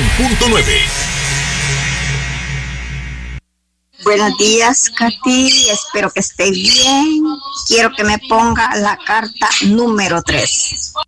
100.9. Buenos días, Katy. Espero que esté bien. Quiero que me ponga la carta número 3.